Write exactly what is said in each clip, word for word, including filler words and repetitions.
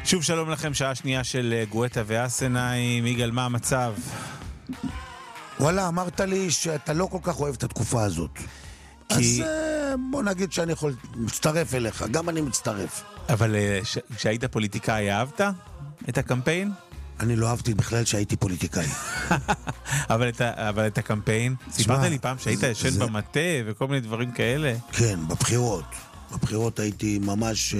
שוב שלום לכם, שעה שנייה של גואטה ואסנאי. יגאל, מה המצב? וואלה, אמרת לי שאתה לא כל כך אוהב את התקופה הזאת. כי... אז בוא נגיד שאני יכול מצטרף אליך, גם אני מצטרף. אבל ש... כשהיית פוליטיקאי, אהבת את הקמפיין? אני לא אהבתי בכלל שהייתי פוליטיקאי. אבל, את ה... אבל את הקמפיין? סיפרת לי פעם שהיית ישן זה... במטה וכל מיני דברים כאלה? כן, בבחירות. בבחירות הייתי ממש...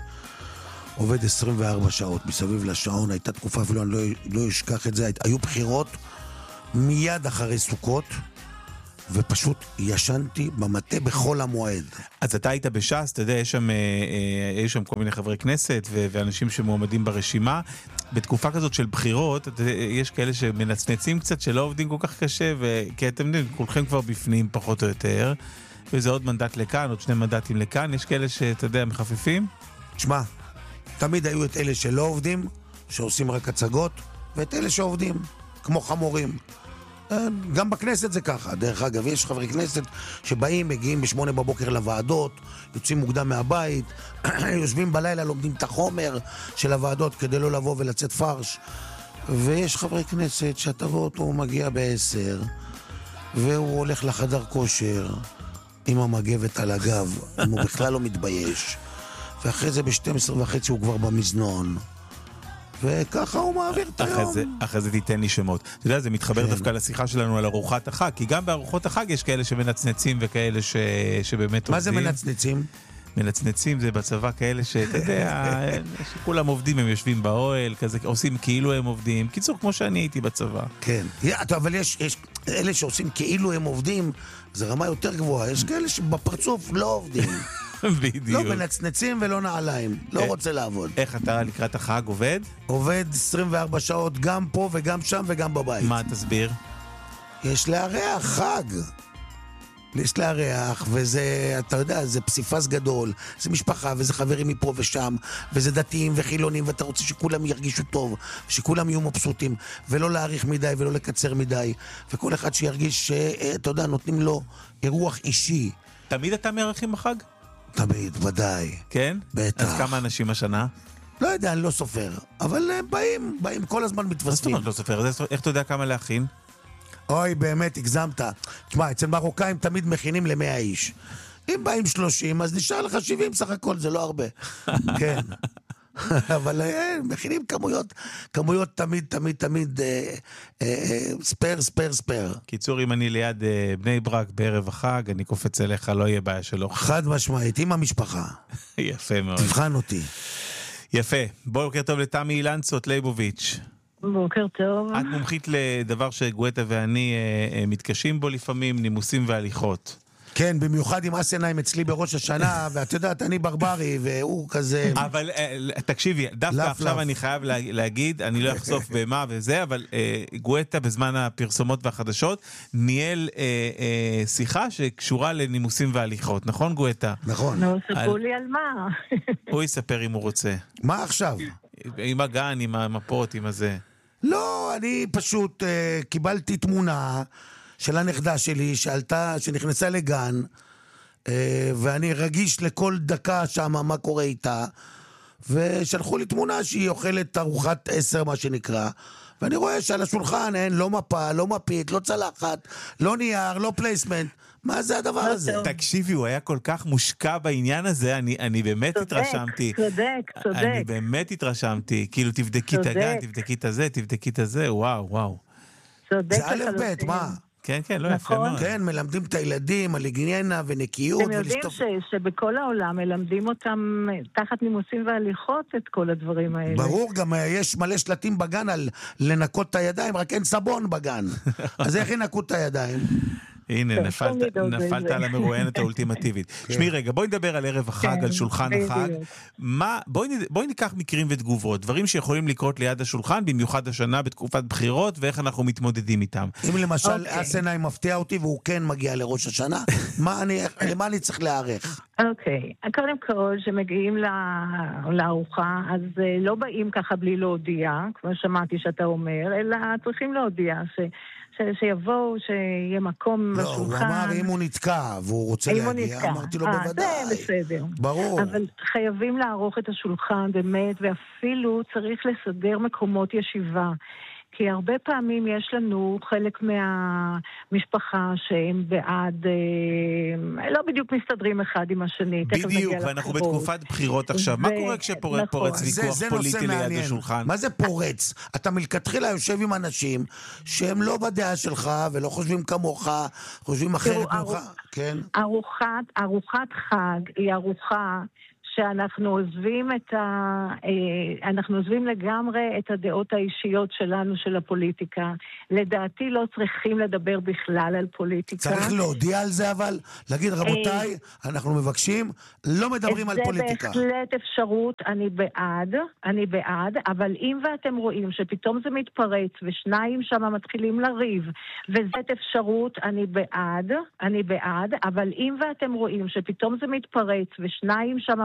עובד עשרים וארבע שעות מסביב לשעון, הייתה תקופה אפילו, אני לא, לא אשכח את זה, היו בחירות מיד אחרי סוכות, ופשוט ישנתי במטה בכל המועד. אז אתה היית בש"ס, אתה יודע, יש שם, יש שם כל מיני חברי כנסת ו- ואנשים שמועמדים ברשימה. בתקופה כזאת של בחירות, יש כאלה שמנצנצים קצת, שלא עובדים כל כך קשה, כי אתם יודעים, כולכם כבר בפנים פחות או יותר, וזה עוד מנדט לכאן, עוד שני מנדטים לכאן, יש כאלה שאתה יודע, מחפפים? תשמע, תמיד היו את אלה שלא עובדים, שעושים רק הצגות, ואת אלה שעובדים, כמו חמורים. גם בכנסת זה ככה. דרך אגב, יש חברי כנסת שבאים, מגיעים בשמונה בבוקר לוועדות, יוצאים מוקדם מהבית, יושבים בלילה, לומדים את החומר של הוועדות כדי לא לבוא ולצאת פרש. ויש חברי כנסת שאתה רואה אותו, הוא מגיע בעשר, והוא הולך לחדר כושר עם המגבת על הגב, הוא בכלל לא מתבייש. ואחרי זה ב-שתים עשרה וחצי הוא כבר במזנון. וככה הוא מעביר את היום. אחרי זה תיתן לי שמות. אתה יודע, זה מתחבר דווקא לשיחה שלנו על ארוחת החג, כי גם בארוחות החג יש כאלה שמנצנצים וכאלה שבאמת עובדים. מה זה מנצנצים? מנצנצים זה בצבא כאלה שאתה יודע, שכולם עובדים, הם יושבים באוהל, כזה, עושים כאילו הם עובדים. קיצור, כמו שאני הייתי בצבא. כן, אבל יש, יש אלה שעושים כאילו הם עובדים, זה רמה יותר גבוהה. יש כאלה שבפרצוף לא עובדים. בדיוק. לא מנצנצים ולא נעליים, לא רוצה לעבוד. איך אתה לקראת החג עובד? עובד עשרים וארבע שעות, גם פה וגם שם וגם בבית. מה תסביר? יש לארח חג. יש לארח, וזה, אתה יודע, זה פסיפס גדול, זה משפחה, וזה חברים מפה ושם, וזה דתיים וחילונים, ואתה רוצה שכולם ירגישו טוב, שכולם יהיו מבסוטים, ולא להאריך מדי ולא לקצר מדי, וכל אחד שירגיש שאתה יודע, נותנים לו אירוח אישי. תמיד אתה מארחים בחג? תמיד, ודאי. כן? בטח. אז כמה אנשים השנה? לא יודע, אני לא סופר, אבל הם באים, באים כל הזמן מתווספים. זאת אומרת לא סופר, איך אתה יודע כמה להכין? אוי, באמת, הגזמת. תשמע, אצל מרוקאים תמיד מכינים למאה איש. אם באים שלושים, אז נשאר לך שבעים סך הכל, זה לא הרבה. כן. אבל מכינים כמויות, כמויות תמיד, תמיד, תמיד אה, אה, ספר, ספר, ספר. קיצור, אם אני ליד אה, בני ברק בערב החג, אני קופץ אליך, לא יהיה בעיה שלא. חד משמעית, עם המשפחה. יפה מאוד. תבחן אותי. יפה. בוקר טוב לתמי אילנצות ליבוביץ'. בוקר טוב. את מומחית לדבר שגואטה ואני אה, אה, מתקשים בו לפעמים, נימוסים והליכות. כן, במיוחד עם אסנאי אצלי בראש השנה, ואת יודעת, אני ברברי, והוא כזה... אבל תקשיבי, דווקא עכשיו אני חייב להגיד, אני לא אחשוף במה וזה, אבל גואטה בזמן הפרסומות והחדשות, ניהל שיחה שקשורה לנימוסים והליכות, נכון גואטה? נכון. נו, ספרו לי על מה. הוא יספר אם הוא רוצה. מה עכשיו? עם הגן, עם המפות, עם הזה. לא, אני פשוט קיבלתי תמונה... של הנכדה שלי שעלתה, שנכנסה לגן, ואני רגיש לכל דקה שם מה קורה איתה, ושלחו לי תמונה שהיא אוכלת ארוחת עשר מה שנקרא, ואני רואה שעל השולחן אין לא מפה, לא מפית, לא צלחת, לא נייר, לא פלייסמנט. מה זה הדבר הזה? תקשיבי, הוא היה כל כך מושקע בעניין הזה, אני, אני באמת צודק, התרשמתי. צודק, צודק. אני באמת התרשמתי. כאילו, תבדקי את הגן, תבדקי את הזה, תבדקי את הזה, וואו, וואו. צודק. זה א' ב', מה? כן, כן, לא יפה מאוד. כן, מלמדים את הילדים על היגיינה ונקיות. אתם יודעים שבכל העולם מלמדים אותם תחת נימוסים והליכות את כל הדברים האלה. ברור, גם יש מלא שלטים בגן על לנקות את הידיים, רק אין סבון בגן. אז איך ינקו את הידיים? הנה, נפלת על המרואיינת האולטימטיבית. שמי רגע, בואי נדבר על ערב החג, על שולחן החג. בואי ניקח מקרים ותגובות, דברים שיכולים לקרות ליד השולחן, במיוחד השנה בתקופת בחירות, ואיך אנחנו מתמודדים איתם. אם למשל אסנאי מפתיע אותי והוא כן מגיע לראש השנה, למה אני צריך להערך? אוקיי, קודם כל שמגיעים לארוחה, אז לא באים ככה בלי להודיע, כמו שמעתי שאתה אומר, אלא צריכים להודיע ש... שיבואו, שיהיה מקום לא, בשולחן. הוא אמר אם הוא נתקע והוא רוצה להגיע, אמרתי לו בוודאי. זה בסדר. ברור. אבל חייבים לערוך את השולחן באמת, ואפילו צריך לסדר מקומות ישיבה. כי הרבה פעמים יש לנו חלק מהמשפחה שהם בעד, לא בדיוק מסתדרים אחד עם השני. בדיוק, ואנחנו בתקופת בחירות עכשיו. מה קורה כשפורץ ויכוח פוליטי ליד השולחן? מה זה פורץ? אתה מלכתחילה יושב עם אנשים שהם לא בדעה שלך ולא חושבים כמוך, חושבים אחרת ממך. כן. ארוחת חג היא ארוחה שאנחנו עוזבים את ה... אנחנו עוזבים לגמרי את הדעות האישיות שלנו של הפוליטיקה. לדעתי לא צריכים לדבר בכלל על פוליטיקה. צריך להודיע על זה אבל, להגיד רבותיי, אנחנו מבקשים, לא מדברים על פוליטיקה. זה בהחלט אפשרות, אני בעד, אני בעד, אבל אם ואתם רואים שפתאום זה מתפרץ ושניים שם מתחילים לריב, וזאת אפשרות, אני בעד, אני בעד, אבל אם ואתם רואים שפתאום זה מתפרץ ושניים שם